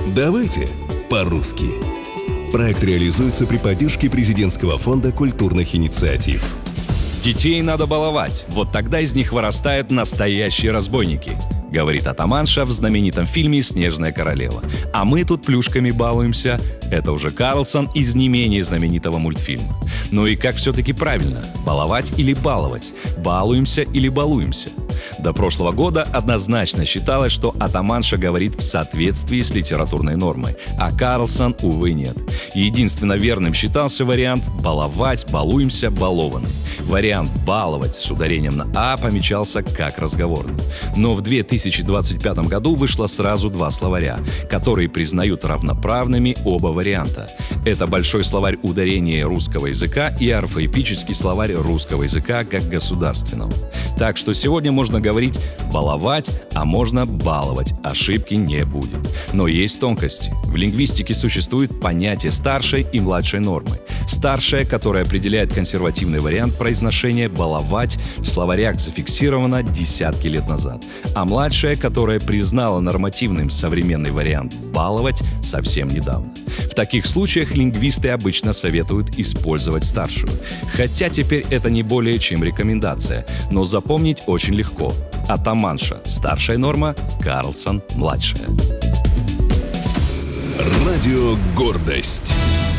Давайте по-русски. Проект реализуется при поддержке Президентского фонда культурных инициатив. Детей надо баловать, вот тогда из них вырастают настоящие разбойники, говорит атаманша в знаменитом фильме «Снежная королева». А мы тут плюшками балуемся. Это уже Карлсон из не менее знаменитого мультфильма. Ну и как все-таки правильно? Баловать или баловать? Балуемся или балуемся? До прошлого года однозначно считалось, что атаманша говорит в соответствии с литературной нормой, а Карлсон, увы, нет. Единственно верным считался вариант «баловать», «балуемся», «балованный». Вариант «баловать» с ударением на «а» помечался как разговорный. Но в 2025 году вышло сразу два словаря, которые признают равноправными оба варианта. Это большой словарь ударения русского языка и орфоэпический словарь русского языка как государственного. Так что сегодня можно говорить «баловать», а можно «баловать». Ошибки не будет. Но есть тонкости. В лингвистике существует понятие старшей и младшей нормы. Старшая, которая определяет консервативный вариант произношения «баловать», в словарях зафиксирована десятки лет назад. А младшая, которая признала нормативным современный вариант «баловать» совсем недавно. В таких случаях лингвисты обычно советуют использовать старшую. Хотя теперь это не более чем рекомендация, но запомнить очень легко. Атаманша – старшая норма, Карлсон – младшая. Радио «Гордость».